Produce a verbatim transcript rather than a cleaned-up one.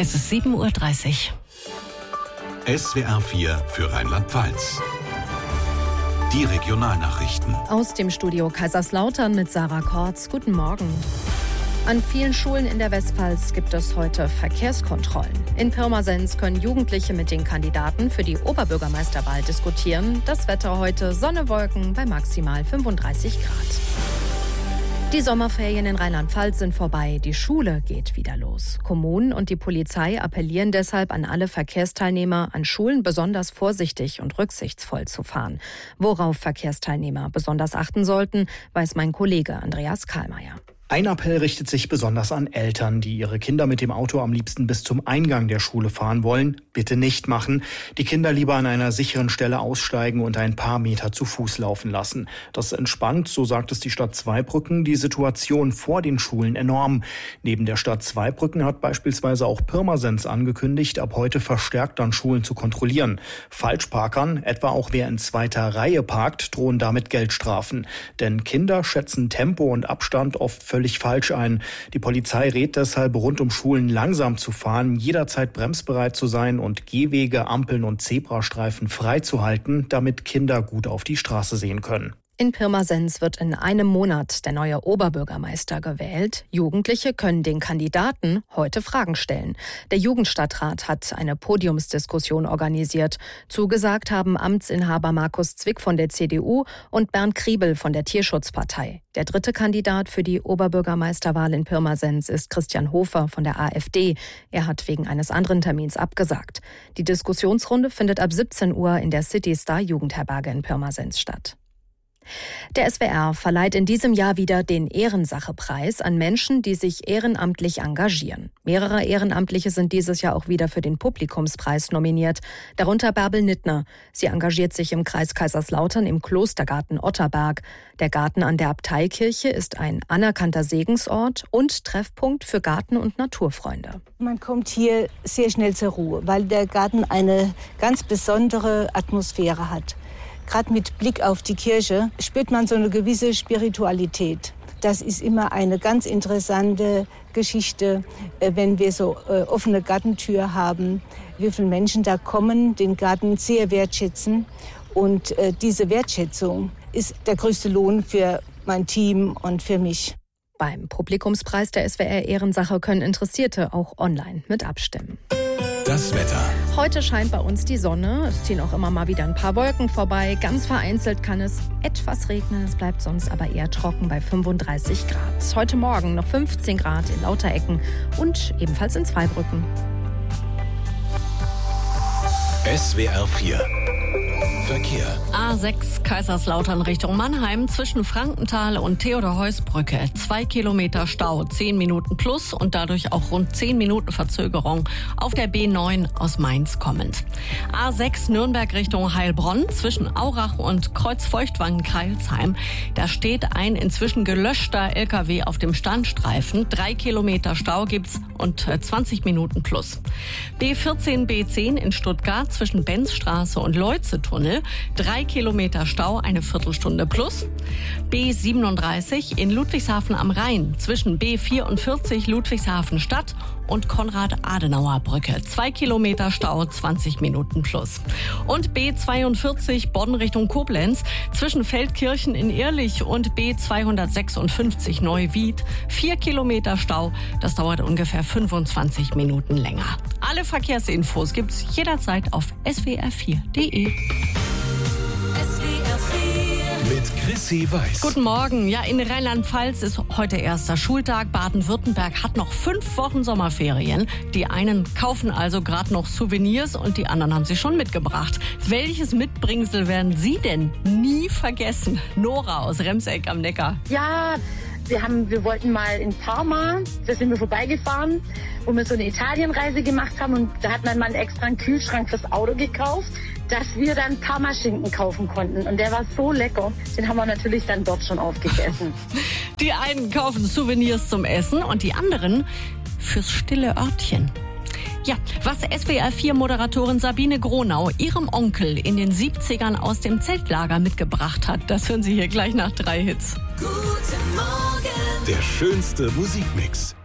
Es ist sieben Uhr dreißig. S W R vier für Rheinland-Pfalz. Die Regionalnachrichten. Aus dem Studio Kaiserslautern mit Sarah Kortz. Guten Morgen. An vielen Schulen in der Westpfalz gibt es heute Verkehrskontrollen. In Pirmasens können Jugendliche mit den Kandidaten für die Oberbürgermeisterwahl diskutieren. Das Wetter heute: Sonne, Wolken bei maximal fünfunddreißig Grad. Die Sommerferien in Rheinland-Pfalz sind vorbei. Die Schule geht wieder los. Kommunen und die Polizei appellieren deshalb an alle Verkehrsteilnehmer, an Schulen besonders vorsichtig und rücksichtsvoll zu fahren. Worauf Verkehrsteilnehmer besonders achten sollten, weiß mein Kollege Andreas Kahlmeier. Ein Appell richtet sich besonders an Eltern, die ihre Kinder mit dem Auto am liebsten bis zum Eingang der Schule fahren wollen. Bitte nicht machen. Die Kinder lieber an einer sicheren Stelle aussteigen und ein paar Meter zu Fuß laufen lassen. Das entspannt, so sagt es die Stadt Zweibrücken, die Situation vor den Schulen enorm. Neben der Stadt Zweibrücken hat beispielsweise auch Pirmasens angekündigt, ab heute verstärkt an Schulen zu kontrollieren. Falschparkern, etwa auch wer in zweiter Reihe parkt, drohen damit Geldstrafen. Denn Kinder schätzen Tempo und Abstand oft völlig völlig falsch ein. Die Polizei rät deshalb, rund um Schulen langsam zu fahren, jederzeit bremsbereit zu sein und Gehwege, Ampeln und Zebrastreifen freizuhalten, damit Kinder gut auf die Straße sehen können. In Pirmasens wird in einem Monat der neue Oberbürgermeister gewählt. Jugendliche können den Kandidaten heute Fragen stellen. Der Jugendstadtrat hat eine Podiumsdiskussion organisiert. Zugesagt haben Amtsinhaber Markus Zwick von der C D U und Bernd Kriebel von der Tierschutzpartei. Der dritte Kandidat für die Oberbürgermeisterwahl in Pirmasens ist Christian Hofer von der AfD. Er hat wegen eines anderen Termins abgesagt. Die Diskussionsrunde findet ab siebzehn Uhr in der City Star Jugendherberge in Pirmasens statt. Der S W R verleiht in diesem Jahr wieder den Ehrensache-Preis an Menschen, die sich ehrenamtlich engagieren. Mehrere Ehrenamtliche sind dieses Jahr auch wieder für den Publikumspreis nominiert, darunter Bärbel Nittner. Sie engagiert sich im Kreis Kaiserslautern im Klostergarten Otterberg. Der Garten an der Abteikirche ist ein anerkannter Segensort und Treffpunkt für Garten- und Naturfreunde. Man kommt hier sehr schnell zur Ruhe, weil der Garten eine ganz besondere Atmosphäre hat. Gerade mit Blick auf die Kirche spürt man so eine gewisse Spiritualität. Das ist immer eine ganz interessante Geschichte, wenn wir so äh, offene Gartentür haben, wie viele Menschen da kommen, den Garten sehr wertschätzen. Und äh, diese Wertschätzung ist der größte Lohn für mein Team und für mich. Beim Publikumspreis der S W R Ehrensache können Interessierte auch online mit abstimmen. Das Wetter. Heute scheint bei uns die Sonne. Es ziehen auch immer mal wieder ein paar Wolken vorbei. Ganz vereinzelt kann es etwas regnen. Es bleibt sonst aber eher trocken bei fünfunddreißig Grad. Heute Morgen noch fünfzehn Grad in Lauterecken und ebenfalls in Zweibrücken. S W R vier. Verkehr. A sechs Kaiserslautern Richtung Mannheim zwischen Frankenthal und Theodor-Heuss-Brücke. Zwei Kilometer Stau, zehn Minuten plus und dadurch auch rund zehn Minuten Verzögerung auf der B neun aus Mainz kommend. A sechs Nürnberg Richtung Heilbronn zwischen Aurach und Kreuzfeuchtwangen-Kreilsheim. Da steht ein inzwischen gelöschter L K W auf dem Standstreifen. Drei Kilometer Stau gibt's und zwanzig Minuten plus. B vierzehn B zehn in Stuttgart zwischen Benzstraße und Leuze-Tunnel. Drei Kilometer Stau, eine Viertelstunde plus. B siebenunddreißig in Ludwigshafen am Rhein zwischen B vierundvierzig Ludwigshafen Stadt und Konrad-Adenauer-Brücke. Zwei Kilometer Stau, zwanzig Minuten plus. Und B zweiundvierzig Bonn Richtung Koblenz zwischen Feldkirchen in Ehrlich und B zweihundertsechsundfünfzig Neuwied. Vier Kilometer Stau, das dauert ungefähr fünfundzwanzig Minuten länger. Alle Verkehrsinfos gibt's jederzeit auf s w r vier punkt d e. Mit Chrissy Weiß. Guten Morgen. Ja, in Rheinland-Pfalz ist heute erster Schultag. Baden-Württemberg hat noch fünf Wochen Sommerferien. Die einen kaufen also gerade noch Souvenirs und die anderen haben sie schon mitgebracht. Welches Mitbringsel werden Sie denn nie vergessen? Nora aus Remseck am Neckar. Ja, wir, haben, wir wollten mal in Parma, da sind wir vorbeigefahren, wo wir so eine Italienreise gemacht haben und da hat mein Mann extra einen Kühlschrank fürs Auto gekauft, dass wir dann Parmaschinken kaufen konnten. Und der war so lecker, den haben wir natürlich dann dort schon aufgegessen. Die einen kaufen Souvenirs zum Essen und die anderen fürs stille Örtchen. Ja, was S W R vier Moderatorin Sabine Gronau ihrem Onkel in den siebzigern aus dem Zeltlager mitgebracht hat, das hören Sie hier gleich nach drei Hits. Guten Morgen. Der schönste Musikmix.